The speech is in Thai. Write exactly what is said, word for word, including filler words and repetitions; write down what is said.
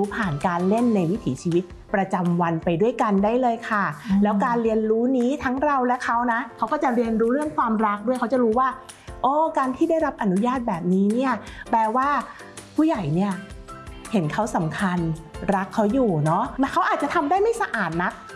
รู้ผ่านการเล่นในวิถีชีวิตประจำวันไปด้วยกันได้เลยค่ะแล้วการเรียนรู้นี้ทั้งเราและเขานะเขาก็จะเรียนรู้เรื่องความรักด้วยเขาจะรู้ว่าโอ้การที่ได้รับอนุญาตแบบนี้เนี่ยแปลว่าผู้ใหญ่เนี่ยเห็นเขาสำคัญรักเขาอยู่เนาะเขาอาจจะทำได้ไม่สะอาดนัก